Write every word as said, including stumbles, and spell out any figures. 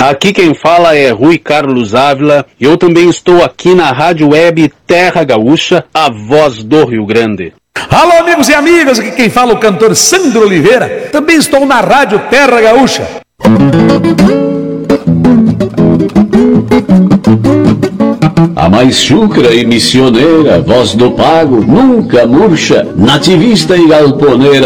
Aqui quem fala é Rui Carlos Ávila. Eu também estou aqui na Rádio Web Terra Gaúcha, a voz do Rio Grande. Alô, amigos e amigas, aqui quem fala é o cantor Sandro Oliveira. Também estou na Rádio Terra Gaúcha. A mais chucra e missioneira, voz do pago, nunca murcha, nativista e galponeira.